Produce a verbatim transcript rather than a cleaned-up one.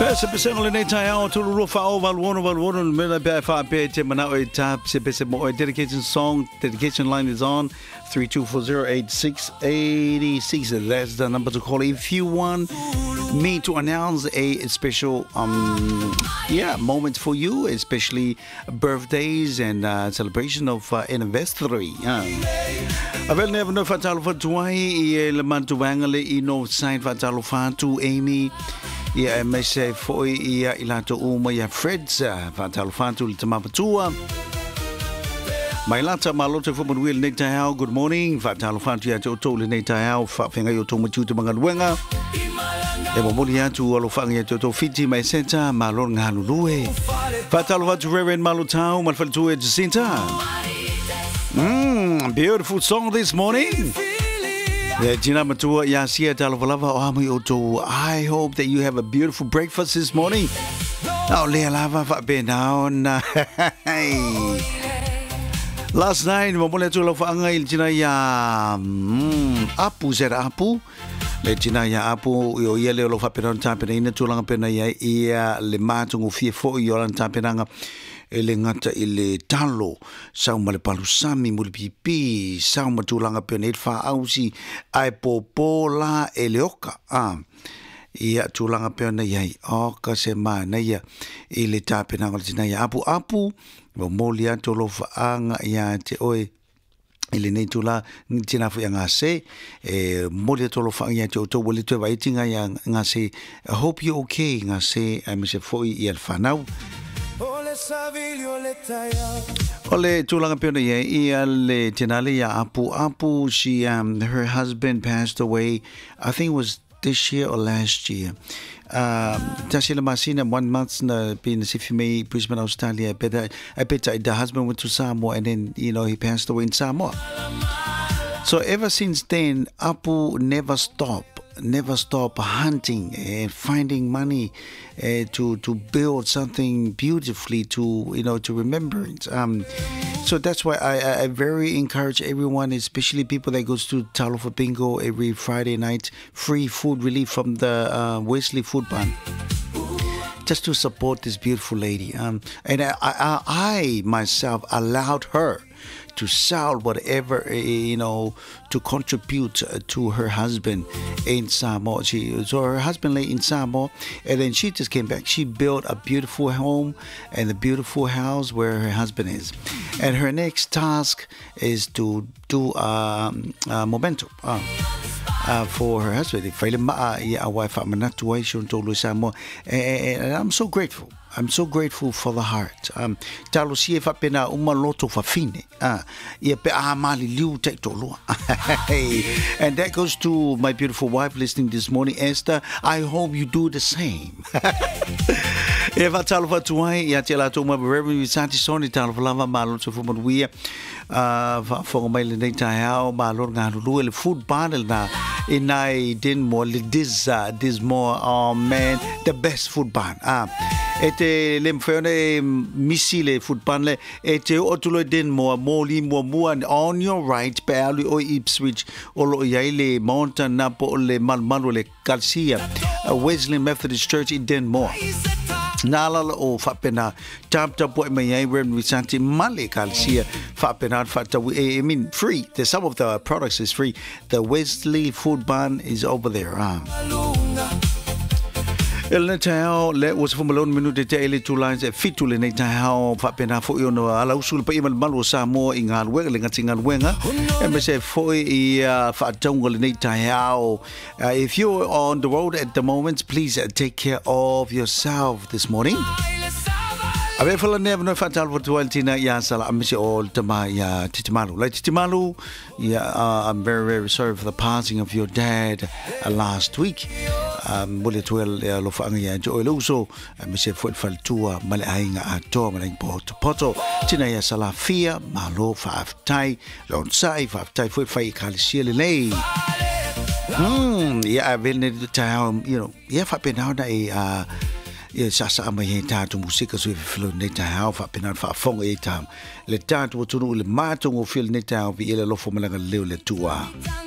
Pesa pesa ngole nei tai au tulu rofa o val wono val wono mena be fa be te mana o tap se pesa mo dedication song dedication line is on three two four zero eight six eight six. That's the number to call if you want me to announce a special um yeah moment for you, especially birthdays and uh, celebration of uh, anniversary. Yeah. Avel never no fatalo for tuai I le mantu wangale I no sign fatalo fatu Amy. Ia me se foi ia I lato uma ia Freds fatalo fatu le tamapatua. Mai lata malote fo mon wil nei tai good morning fatalo fatu ia to le nei tai au fa fenga yo to mutu manga luenga. E mo moli atu alo fanga ia to fiti mai senta malon ngalulue. Fatalo fatu Reverend Malutau malfaltu e Jacinta. Mmm, beautiful song this morning. Yeah, Gina Matua, Yasia Talavalava, Ami Oto. I hope that you have a beautiful breakfast this morning. Oh, Lea Lava Benaon. Last night, Mamoletu Lofanga, Gina Ya Apu Zera Apu. Le Gina Ya Apu, Yo Yele Lofaperon Tampena, Tulang Pena Ya, Le Matung, Fifo, Yolan Tampenanga. Ele ngata ele talo sau male palusami muli pipi sau matulanga pene fa ausi ai popola ele oka ah ia tulanga pene yai oka se mana ia ele tapena ngol ia apu apu mo molia tolo fa anga ia te oe ele nei tula tina fu nga se e molia tolo fa ia te to wole te vai tinga ia nga se I hope you okay nga se I me se foi ia fanau. Ole tulanga pena ye ia le tenale ya apu apu she um her husband passed away I think it was this year or last year. Um tasila masina one month na been sifime Brisbane Australia but I bet the husband went to Samoa and then you know he passed away in Samoa. So ever since then Apu never stopped never stop hunting and finding money uh, to to build something beautifully to you know to remember it. Um, so that's why I, I, I very encourage everyone, especially people that goes to Talofa Bingo every Friday night, free food relief from the uh, Wesley Food Bank. Just to support this beautiful lady. Um, and I, I, I myself allowed her to sell whatever, you know, to contribute to her husband in Samoa. She, so her husband lay in Samoa, and then she just came back. She built a beautiful home and a beautiful house where her husband is. And her next task is to do um, a memento uh, uh, for her husband. And I'm so grateful. I'm so grateful for the heart. Um, talo sie fa pena uma loto fa fine. Ah, ia pe amali liu te tolo. And that goes to my beautiful wife listening this morning, Esther. I hope you do the same. Eva talo fa tuai ia te la to ma Reverend Santi Soni talo fa lava malo to for we uh for my le tai hao ma lo nga lu le food panel na inai din mo le this uh, this more oh man the best food ban. Ah. Ete lemfene misile footbanle ete otulo den mo moli mo muan on your right barely o Ipswich olo yaile mountain napo le malmalo le Garcia Wesley Methodist Church in Denmore. Nala o fapena tap tap what may I rem Santi Male Garcia fapena fata I mean free. The some of the products is free. The Wesley Food Barn is over there. Ah. El Tao let was from alone minute daily two lines at fit to the night how Fapena for you know allow sul pa iman malo sa mo ingal weng lingatingal wenga and me say for uh fatongal night how if you're on the road at the moment please uh, take care of yourself this morning. Abe fala never no fatal for twenty-tina ya sala amisi all tama ya titimalu like titimalu yeah uh, I'm very very sorry for the passing of your dad uh, last week. Um, muli tuel ya lo fanga ya jo eluso amisi fo faltua male ainga ato male poto poto tina ya sala fia malo fa tai lon sai fa tai fo fa ikalisia le hmm yeah I will need the time you know yeah fa penau da uh ia sasa mai ta tu musika so filo neta ha fa pena fa fonga e tam le tanto tu le mato ngo fil neta vi ele lo fo malanga le le tua.